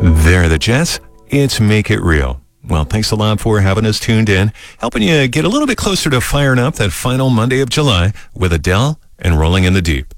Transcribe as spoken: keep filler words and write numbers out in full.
They're the Jets. It's Make It Real. Well, thanks a lot for having us tuned in, helping you get a little bit closer to firing up that final Monday of July with Adele and Rolling in the Deep.